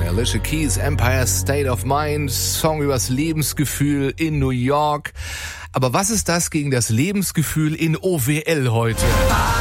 Alicia Keys, Empire State of Mind, Song übers Lebensgefühl in New York. Aber was ist das gegen das Lebensgefühl in OWL heute?